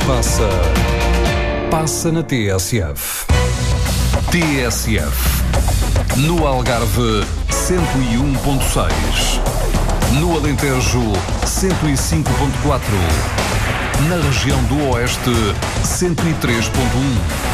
passa na TSF. TSF. No Algarve, 101.6. No Alentejo, 105.4. Na região do Oeste, 103.1.